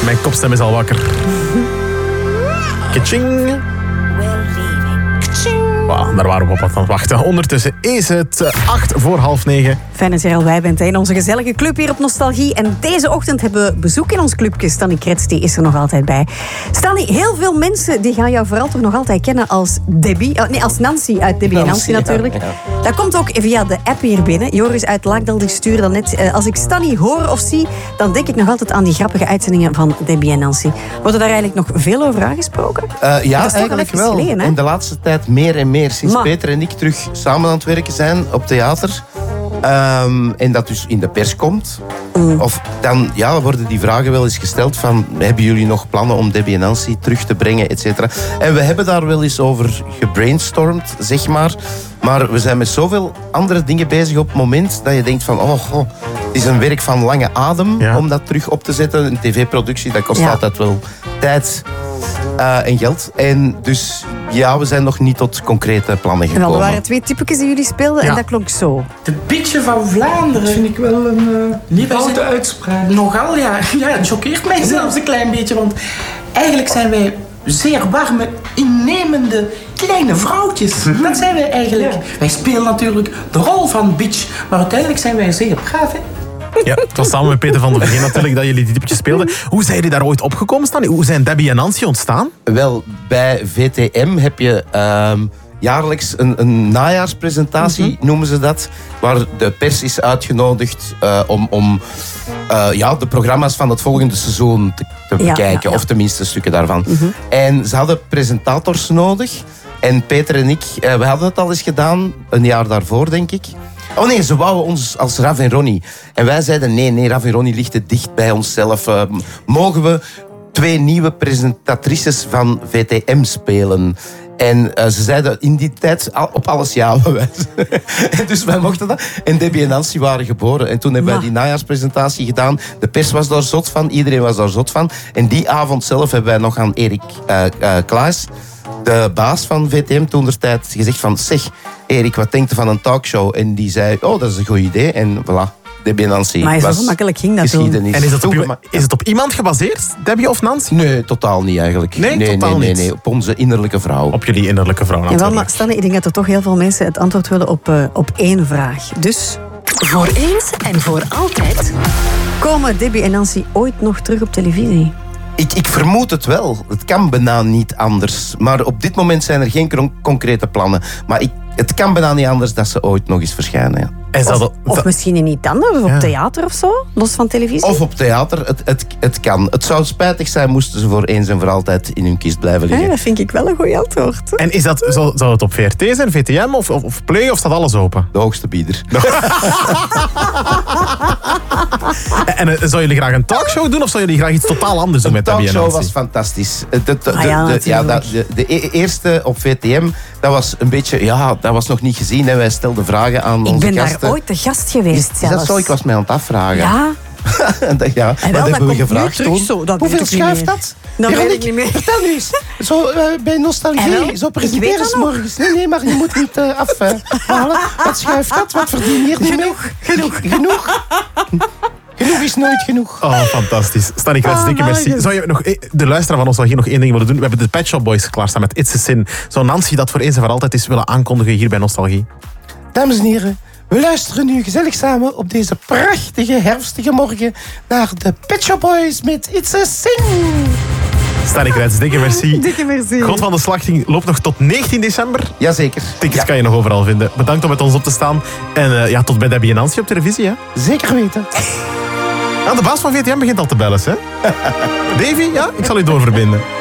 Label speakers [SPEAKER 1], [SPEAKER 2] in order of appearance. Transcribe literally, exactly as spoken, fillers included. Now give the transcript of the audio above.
[SPEAKER 1] Mijn kopstem is al wakker. Kaching. Wow, daar waren we op wat aan het wachten. Ondertussen is het acht voor half negen.
[SPEAKER 2] Fijn dat je er al bij bent hè, in onze gezellige club hier op Nostalgie. En deze ochtend hebben we bezoek in ons clubje. Stanny Krets, die is er nog altijd bij. Stanny, heel veel mensen die gaan jou vooral toch nog altijd kennen als Debbie. Oh, nee, als Nancy uit Debbie en Nancy natuurlijk. Ja, ja. Dat komt ook via de app hier binnen. Joris uit Laagdal die stuurde dan net. Uh, als ik Stanny hoor of zie, dan denk ik nog altijd aan die grappige uitzendingen van Debbie en Nancy. Wordt er daar eigenlijk nog veel over aangesproken?
[SPEAKER 3] Uh, ja, eigenlijk wel. Geleden, in de laatste tijd meer en meer. Sinds Ma. Peter en ik terug samen aan het werken zijn op theater. Um, en dat dus in de pers komt. Mm. Of dan ja, worden die vragen wel eens gesteld van... hebben jullie nog plannen om Debbie en Nancy terug te brengen, et cetera. En we hebben daar wel eens over gebrainstormd, zeg maar. Maar we zijn met zoveel andere dingen bezig op het moment... dat je denkt van... oh, oh het is een werk van lange adem ja. om dat terug op te zetten. Een tv-productie, dat kost ja. altijd wel tijd... Uh, en geld. En dus ja, we zijn nog niet tot concrete plannen gekomen.
[SPEAKER 2] Wel, er waren twee typetjes die jullie speelden ja. en dat klonk zo.
[SPEAKER 4] De Bitje van Vlaanderen. Dat vind ik wel een uh, foute uitspraak. Nogal, ja. Ja, het choqueert mij zelfs een klein beetje. Want eigenlijk zijn wij zeer warme, innemende kleine vrouwtjes. Dat zijn wij eigenlijk. Ja. Wij spelen natuurlijk de rol van bitch. Maar uiteindelijk zijn wij zeer braaf, hè.
[SPEAKER 1] Ja, het was samen met Peter van der Veen natuurlijk dat jullie die typetjes speelden. Hoe zijn jullie daar ooit opgekomen staan? Hoe zijn Debbie en Nancy ontstaan?
[SPEAKER 3] Wel, bij V T M heb je um, jaarlijks een, een najaarspresentatie, mm-hmm. noemen ze dat. Waar de pers is uitgenodigd uh, om, om uh, ja, de programma's van het volgende seizoen te, te ja, bekijken. Ja, ja. Of tenminste stukken daarvan. Mm-hmm. En ze hadden presentators nodig. En Peter en ik, uh, we hadden het al eens gedaan, een jaar daarvoor denk ik. Oh nee, ze wouden ons als Rav en Ronnie. En wij zeiden, nee, nee, Rav en Ronnie ligt te dicht bij onszelf. Uh, mogen we twee nieuwe presentatrices van V T M spelen? En uh, ze zeiden in die tijd op alles ja. En dus wij mochten dat. En Debbie en Nancy waren geboren. En toen hebben ja. wij die najaarspresentatie gedaan. De pers was daar zot van, iedereen was daar zot van. En die avond zelf hebben wij nog aan Erik uh, uh, Klaes... de baas van V T M toen der tijd gezegd van... zeg, Erik, wat denkt je van een talkshow? En die zei, oh, dat is een goed idee. En voilà, Debbie en Nancy.
[SPEAKER 2] Maar zo makkelijk ging dat toen.
[SPEAKER 1] En is het, op, is het op iemand gebaseerd, Debbie of Nancy?
[SPEAKER 3] Nee, totaal niet eigenlijk.
[SPEAKER 1] Nee, nee, totaal
[SPEAKER 3] nee,
[SPEAKER 1] niet.
[SPEAKER 3] Nee, op onze innerlijke vrouw.
[SPEAKER 1] Op jullie innerlijke vrouw natuurlijk.
[SPEAKER 2] En wel, maar Stanne, ik denk dat er toch heel veel mensen het antwoord willen op, uh, op één vraag. Dus...
[SPEAKER 5] voor eens en voor altijd.
[SPEAKER 2] Komen Debbie en Nancy ooit nog terug op televisie?
[SPEAKER 3] Ik, ik vermoed het wel. Het kan bijna niet anders. Maar op dit moment zijn er geen con- concrete plannen. Maar ik, het kan bijna niet anders dat ze ooit nog eens verschijnen. Ja.
[SPEAKER 2] Of, dat, of misschien in iets anders, op ja. theater of zo, los van televisie?
[SPEAKER 3] Of op theater, het, het, het kan. Het zou spijtig zijn moesten ze voor eens en voor altijd in hun kist blijven liggen.
[SPEAKER 2] Ja, dat vind ik wel een goed antwoord.
[SPEAKER 1] En is dat, zou, zou het op V R T zijn, V T M of, of, of Play, of staat alles open?
[SPEAKER 3] De hoogste bieder.
[SPEAKER 1] En uh, zou jullie graag een talkshow doen of zou jullie graag iets totaal anders doen met Debbie en Nancy?
[SPEAKER 3] Een talkshow was fantastisch. De, de, de,
[SPEAKER 2] ah, ja,
[SPEAKER 3] de, ja, de, de, de eerste op V T M, dat was een beetje, ja, dat was nog niet gezien. Hè. Wij stelden vragen aan
[SPEAKER 2] ik
[SPEAKER 3] onze
[SPEAKER 2] gasten.
[SPEAKER 3] gasten.
[SPEAKER 2] Ik ben daar ooit de gast geweest.
[SPEAKER 3] Is, is dat zo? Ik was mij aan het afvragen.
[SPEAKER 2] Ja.
[SPEAKER 3] ja,
[SPEAKER 2] en wel,
[SPEAKER 3] wat hebben we gevraagd
[SPEAKER 2] toen? Zo, dat
[SPEAKER 3] hoeveel schuift dat?
[SPEAKER 2] Dat weet ik niet meer.
[SPEAKER 3] Vertel nu eens. Zo uh, bij Nostalgie, zo presenteren ze morgens. Nee, nee, maar je moet niet uh, afhalen. Uh, wat schuift dat? Wat verdien je hiermee?
[SPEAKER 2] Genoeg, genoeg.
[SPEAKER 3] Genoeg? Genoeg is nooit genoeg.
[SPEAKER 1] Oh, fantastisch. Stanny Krets, ah, dikke merci. Zou je nog, de luisteraar van ons nog één ding willen doen? We hebben de Pet Shop Boys klaarstaan met It's a Sin. Zou Nancy dat voor eens en voor altijd is willen aankondigen hier bij Nostalgie?
[SPEAKER 3] Dames en heren, we luisteren nu gezellig samen op deze prachtige herfstige morgen naar de Pet Shop Boys met It's a Sin.
[SPEAKER 1] Stanny Krets, dikke merci.
[SPEAKER 2] Dikke merci.
[SPEAKER 1] God van de Slachting loopt nog tot negentien december.
[SPEAKER 3] Jazeker.
[SPEAKER 1] Tickets
[SPEAKER 3] ja.
[SPEAKER 1] kan je nog overal vinden. Bedankt om met ons op te staan. En uh, ja, tot bij Debbie en Nancy op televisie, hè?
[SPEAKER 3] Zeker weten.
[SPEAKER 1] Ja, de baas van V T M begint al te bellen, hè? Davy, ja? Ik zal u doorverbinden.